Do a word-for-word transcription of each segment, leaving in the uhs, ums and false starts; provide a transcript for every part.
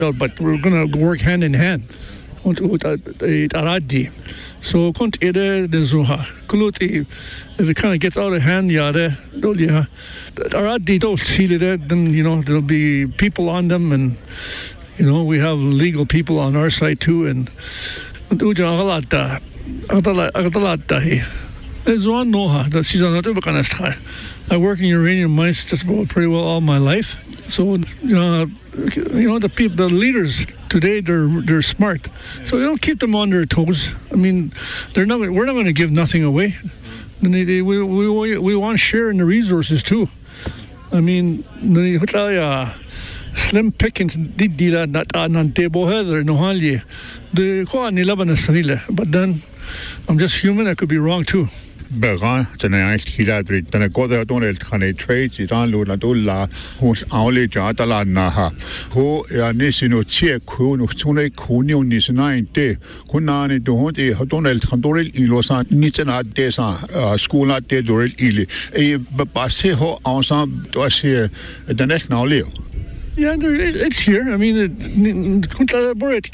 but we're going to work hand in hand. Taraddi. So kunt ere de zuha. Kuluti, if it kind of gets out of hand, yada, don't ya? Taraddi don't seal it, then, you know, there'll be people on them, and, you know, we have legal people on our side too, and uja agalata, agalata, agalata. There's one noha that she's on the I work in uranium mines just about pretty well all my life. So, you know, you know the people, the leaders today, they're they're smart. So they don't keep them on their toes. I mean, they're not. We're not going to give nothing away. And they, they, we we we want to share in the resources too. I mean, the slim pickings did deal that on table heather no halye. The ko ni laban sanile. But then, I'm just human. I could be wrong too. Began tena hiladri tena koda donel khane trade idan lo na dolla hos aule jatala na ha ho ya nisino che khu no chune khu ni nisna inte kunani do honti donel khandorel ilosa nichena desa school na te dorel ile e passe ho ensemble to se the next now leo. Yeah, there, it's here. I mean, you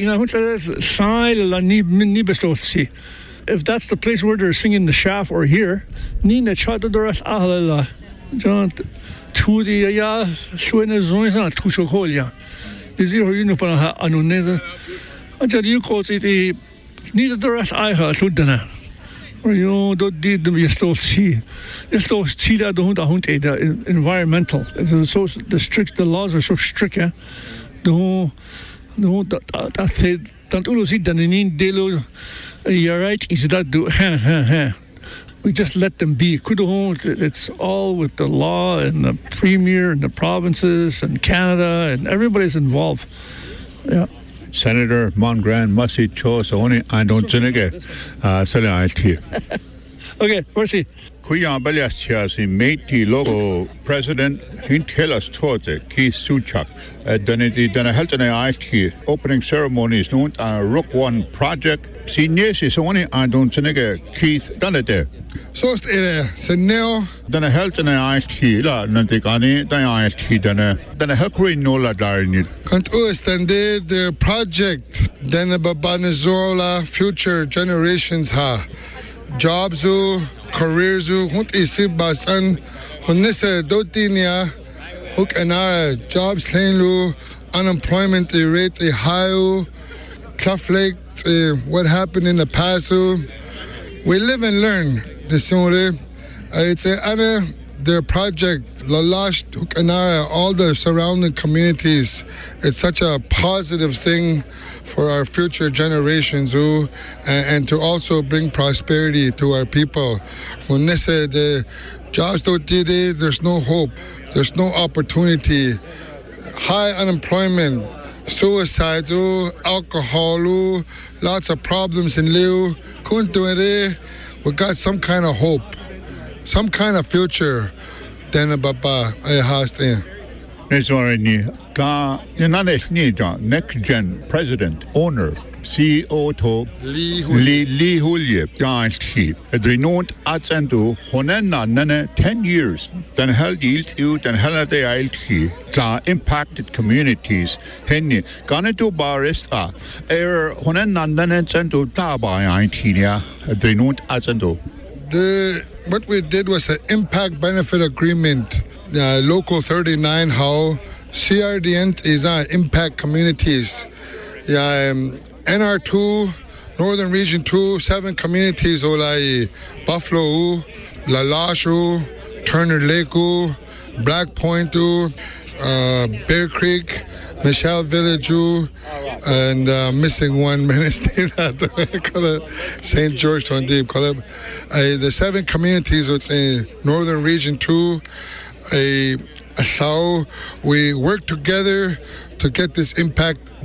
know, if that's the place where they're singing the shaft or here, Nina Chadadoras Ahala, John Tudi, ya, Swena Zoina, Tushokolia. Is here, you know, Anuneza. I tell you, call it neither the rest I have, Sudana. Or you know, don't did them, you still see. You still see that the Hunta the environmental. It's so the strict, the laws are so strict, yeah. The whole, the whole, that they don't see that they need Delo. You're right, is that do ha ha ha. We just let them be. It's all with the law and the premier and the provinces and Canada and everybody's involved. Yeah. Senator Mongran Mussy Cho so only I don't Jenege uh Selena. Okay, where's he? Kuya Balias Meiti logo president Hintelas Tote Keith Suchak Danity Dana Heltone I T opening ceremonies known uh Rook One project. Si Nesi so only I don't Jenege Keith Danete. So it's a Seneo. Dana Heltone I T la Nantikani, Dana I T Dana Dana Helkuri Nola Darinid. Can't understand the project Dana Babanazola future generations ha. Jobs, careers, hunt isibasan, hunisa dotinia, hook anara, jobs lane, unemployment rate a high, Clough Lake, what happened in the past. We live and learn. The sooner it's a other their project, Lalash, hook anara, all the surrounding communities. It's such a positive thing for our future generations, ooh, and, and to also bring prosperity to our people. When they say the jobs don't did it, there's no hope, there's no opportunity, high unemployment, suicides, ooh, alcohol, ooh, lots of problems in Liu. Couldn't do it. We got some kind of hope, some kind of future. Then Baba, I has in. It's already the United next gen president, owner, C E O to Lee Lee Hulye, Giant Keep. It's renowned at Sandu, Honena Nene, ten years. Then held yields you, then held the I L T, the impacted communities. Henny, Ganeto Barista, er Honena Nene Sandu Taba Yantinia, it's renowned at Sandu. The what we did was an impact benefit agreement. Uh, local thirty-nine, how C R D N is on impact communities. Yeah, um, N R two, Northern Region two, seven communities, like Buffalo, Lalashu, Turner Lake, Black Point, uh, Bear Creek, Michelle Village, and uh, missing one ministry, Saint George Tondib. Uh, the seven communities, it's in Northern Region two. A, how we work together to get this impact